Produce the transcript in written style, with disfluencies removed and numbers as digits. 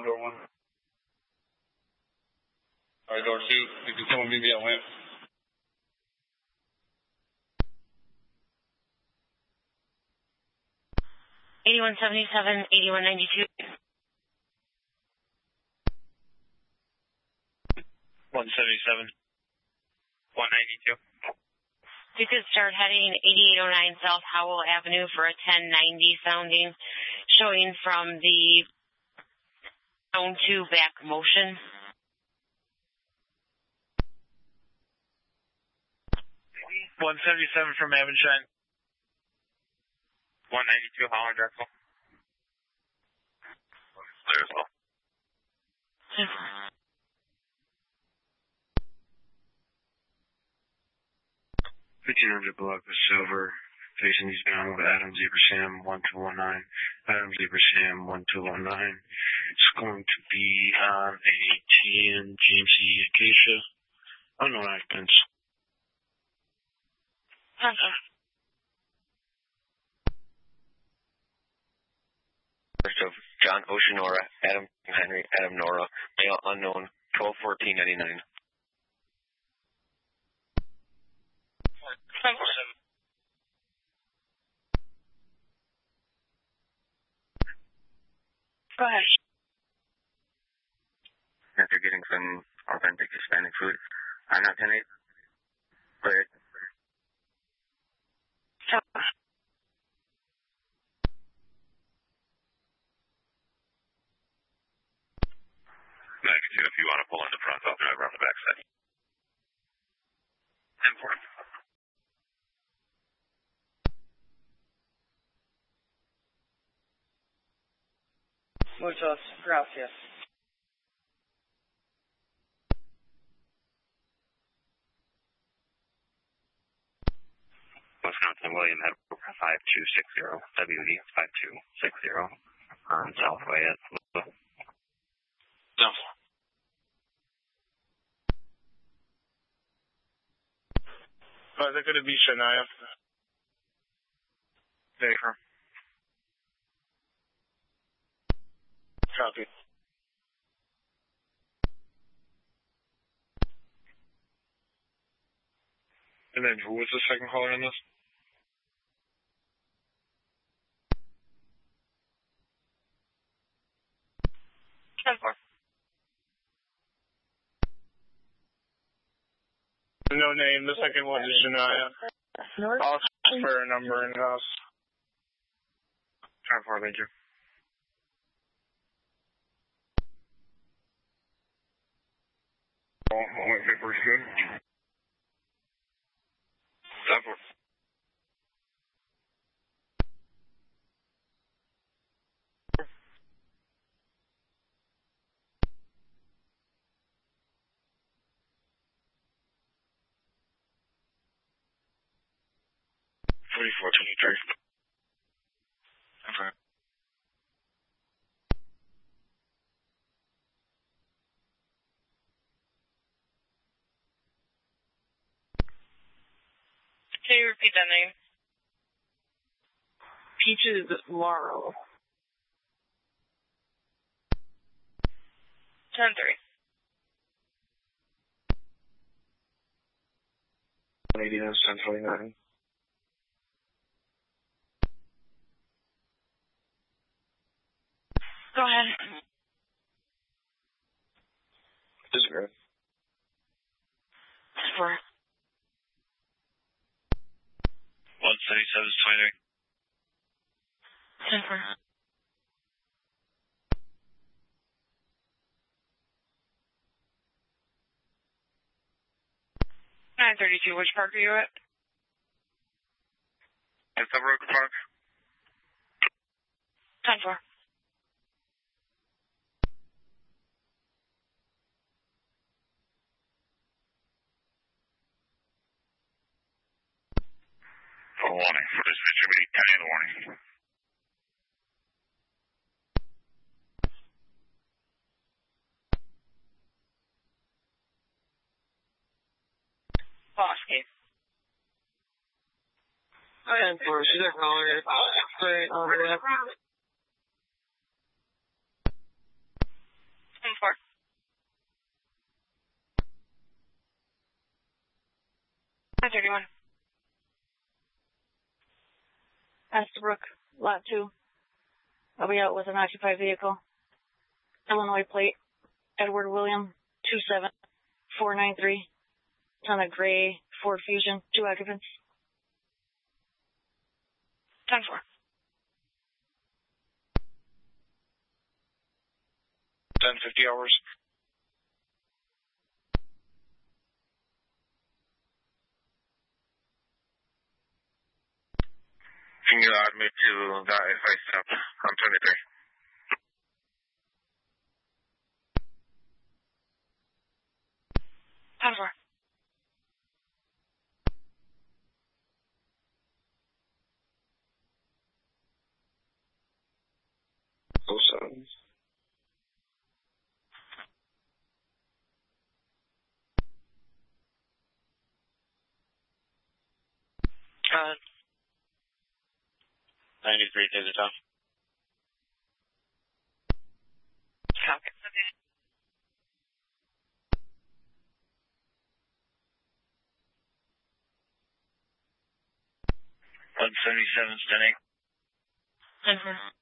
on door 1. Alright, door 2. You can someone meet me at Lamp. 8177, 8192. 177, 192. You could start heading 8809 South Howell Avenue for a 1090 sounding, showing from the zone 2 back motion. 177 from Avonshine. 192 Holland Drexel. There as well. 1500 block of Silver, facing eastbound with Adam Zebra Sam 1219. Adam Zebra Sam 1219. It's going to be on a TN GMC Acacia. Unknown occupants. First of John Oceanora, Adam Henry, Adam Nora, male unknown, 121499. Go ahead. After getting some authentic Hispanic food, I'm not 10-8. Go ahead. If you want to pull in the front, I'll drive around the back side. 10-4. Muchas gracias. Wisconsin William at 5260, WD 5260 on Southway at Louisville. That could be Shania. Baker. Copy. And then who was the second caller on this? No name. The second one is Shania. I'll ask for a number in house. 10-4, thank you. Wait, paper's good. 10-4. Okay. Can you repeat that name? Peaches Laurel. 10-3. 189, 1029. Go ahead. This is good. 4. 177 10-4. 932. Which park are you at? It's the Roker Park. 10-4. For warning, for this picture, we need 10 in the warning. Boss case. 10-4. She's a caller. Straight over there. 531. Estabrook, Lot 2. I'll be out with an occupied vehicle. Illinois plate, Edward William, 27493. It's on a gray Ford Fusion, 2 occupants. 10-4. 10:50 hours. Can you add me to that if I stop on 23? Power. Oh, 7. Uh, 93 Taser Town. Copy. 177 standing. 10-4.